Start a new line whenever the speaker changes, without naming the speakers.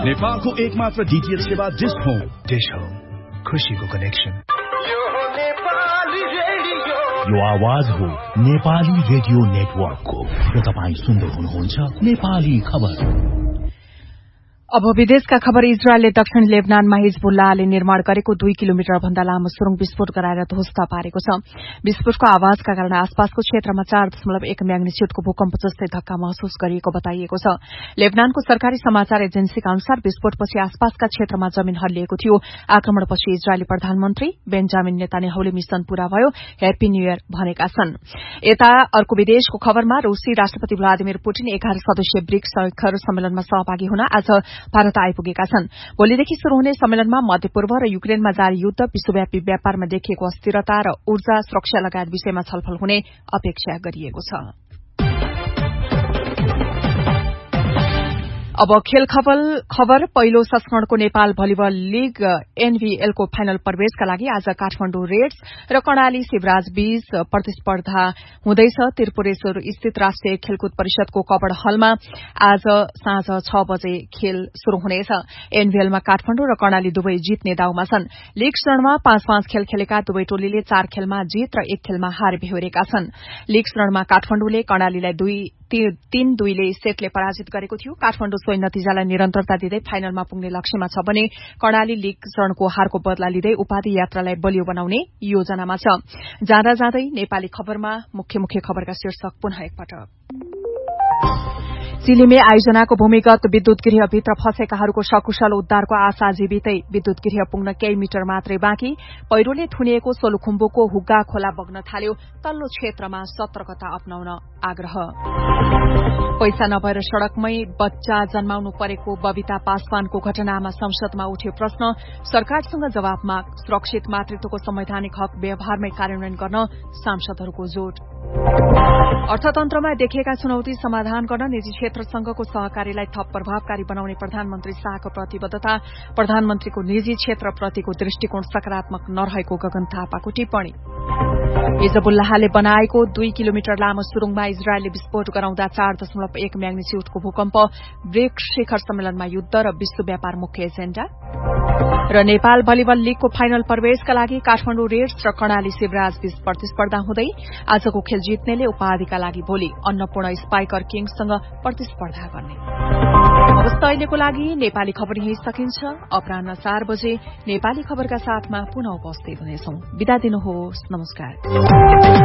नेपालको एकमात्र डीटीएच सेवा डिश होम। डिश होम, खुशीको कनेक्सन। यो आवाज हो नेपाली रेडियो नेटवर्कको र तपाईं सुन्दै हुनुहुन्छ नेपाली खबर।
अब विदेशका खबर। इजरायलले दक्षिण लेबनानमा हिजबुल्लाहले निर्माण गरेको 2 किलोमिटर भन्दा लामो सुरुङ विस्फोट गराएर ध्वस्त पारेको छ। विस्फोटको आवाजका कारण आसपासको क्षेत्रमा 4.1 म्याग्निच्युडको भूकम्प जस्तै धक्का महसुस गरिएको बताइएको छ। लेबनानको सरकारी समाचार एजेन्सीका अनुसार विस्फोटपछि आसपासका क्षेत्रमा जमिन हल्लिएको थियो। आक्रमणपछि इजरायली प्रधानमन्त्री बेन्जामिन नेतान्याहुले मिशन पूरा भयो, ह्याप्पी न्यू इयर भनेका छन्। यता अर्को विदेशको खबरमा रूसी राष्ट्रपति भ्लादिमिर पुटिन 11 सदस्यीय ब्रिक्स शिखर सम्मेलनमा सहभागी हुन आज भारत आइपुगेका छन्। भोलिदेखि शुरू हुने सम्मेलनमा मध्यपूर्व र युक्रेनमा जारी युद्ध, विश्वव्यापी व्यापारमा देखिएको अस्थिरता र ऊर्जा सुरक्षा लगायत विषयमा छलफल हुने अपेक्षा गरिएको छ। अब खेल खबर। पहिलो संस्करणको नेपाल भलिबल लीग एनभीएलको फाइनल प्रवेशका लागि आज काठमाडौँ रेड्स र कर्णाली शिवराज बीच प्रतिस्पर्धा हुँदैछ। त्रिपुरेश्वर स्थित राष्ट्रिय खेलकुद परिषदको कबड़ हलमा आज साँझ 6 बजे खेल शुरू हुनेछ। एनभीएलमा काठमाडौँ र कर्णाली दुवै जित्ने दाउमा छन्। लीग चरणमा 5-5 खेल खेलेका दुवै टोलीले 4 खेलमा जित र 1 खेलमा हार बेहोरेका छन्। लीग चरणमा काठमाडौँले कर्णालीलाई 3-2 सेटले पराजित गरेको थियो। काठमाडौँ सोही नतिजालाई निरन्तरता दिँदै फाइनलमा पुग्ने लक्ष्यमा छ भने कर्णाली लीग चरणको हारको बदला लिँदै उपाधि यात्रालाई बलियो बनाउने योजनामा छ। जाँदा जाँदै नेपाली खबरमा मुख्य खबरका शीर्षक पुनः एकपटक। चिलीमे आयोजनाको भूमिगत विद्युत गृहभित्र फँसेकाहरूको सकुशल उद्धारको आशा जीवितै। विद्युत गृह पुग्न केही मिटर मात्रै बाँकी। पहिरोले थुनिएको सोलुखुम्बुको हुग्गा खोला बग्न थाल्यो। तल्लो क्षेत्रमा सतर्कता अपनाउन आग्रह। पैसा नभएर सड़कमै बच्चा जन्माउनु परेको बबिता पासवानको घटनामा संसदमा उठ्यो प्रश्न। सरकारसँग जवाफ माग। सुरक्षित मातृत्वको संवैधानिक हक व्यवहारमै कार्यान्वयन गर्न सांसदहरूको जोड़। अर्थतन्त्रमा देखिएका चुनौती समाधान गर्न निजी क्षेत्रसँगको सहकारीलाई थप प्रभावकारी बनाउने प्रधानमन्त्री शाहको प्रतिबद्धता। प्रधानमन्त्रीको निजी क्षेत्रप्रतिको दृष्टिकोण सकारात्मक नरहेको गगन थापाको टिप्पणी। हिजबुल्लाहले बनाएको 2 किलोमिटर लामो सुरुङमा इजरायलले विस्फोट गराउँदा 4.1 म्याग्निच्युडको भूकम्प। ब्रिक्स शिखर सम्मेलनमा युद्ध र विश्व व्यापार मुख्य एजेण्डा। र नेपाल भलिबल लीगको फाइनल प्रवेशका लागि काठमाडौँ रेड्स र कर्णाली शिवराज बीच प्रतिस्पर्धा हुँदै आजको खेल जित्नेले उपाधिका लागि भोलि अन्नपूर्ण स्पाइकर किङ्ससँग प्रतिस्पर्धा गर्ने। अवस्था अहिलेको लागि नेपाली खबर यही सकिन्छ। अपराह्न 4 बजे नेपाली खबरका साथमा पुनः उपस्थित हुनेछौं। बिदा दिनुहोस्। नमस्कार।